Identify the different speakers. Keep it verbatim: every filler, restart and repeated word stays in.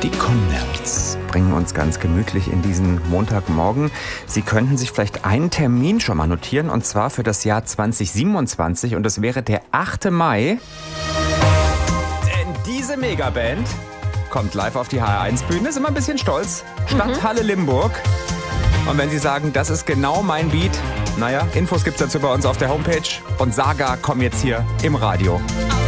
Speaker 1: Die Connells bringen uns ganz gemütlich in diesen Montagmorgen. Sie könnten sich vielleicht einen Termin schon mal notieren, und zwar für das Jahr zwanzig siebenundzwanzig, und das wäre der achte Mai. Denn diese Megaband kommt live auf die H R eins Bühne, ist immer ein bisschen stolz. Stadthalle mhm. Limburg. Und wenn Sie sagen, das ist genau mein Beat, naja, Infos gibt's dazu bei uns auf der Homepage. Und Saga kommen jetzt hier im Radio.